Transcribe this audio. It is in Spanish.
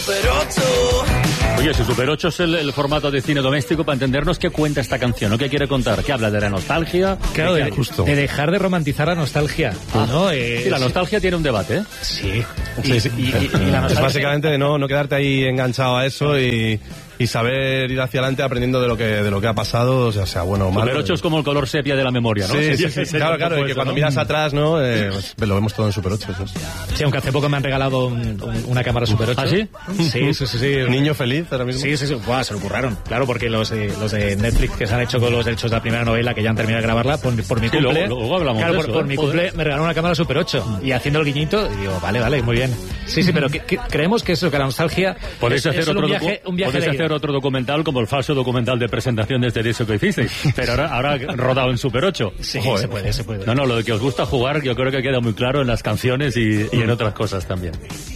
Oye, si Super 8 es el formato de cine doméstico, para entendernos, ¿qué cuenta esta canción? ¿O qué quiere contar? ¿Qué habla de la nostalgia? Claro, de dejar de romantizar la nostalgia. ¿no? Sí, la nostalgia tiene un debate, ¿eh? Sí. Sí. Y la nostalgia... Es básicamente de no quedarte ahí enganchado a eso y saber ir hacia adelante aprendiendo de lo que ha pasado, o sea bueno o malo. Super 8 es como el color sepia de la memoria, ¿no? Sí. Claro, y que cuando miras atrás, ¿no? Pues lo vemos todo en Super 8. Eso. Sí, aunque hace poco me han regalado una cámara Super 8. ¿Ah, sí? Sí. Niño feliz ahora mismo. Sí. Buah, se lo curraron. Claro, porque los de Netflix que se han hecho con los derechos de la primera novela, que ya han terminado de grabarla, por mi cumple... Luego hablamos de eso, por mi cumple me regalaron una cámara Super 8. Y haciendo el guiñito, digo, vale, muy bien. Sí, pero creemos que eso, que la nostalgia... Podéis hacer otro documental como el falso documental de presentación de este disco que hicisteis, pero ahora rodado en Super 8. Sí, se puede. No, lo de que os gusta jugar yo creo que queda muy claro en las canciones y en otras cosas también.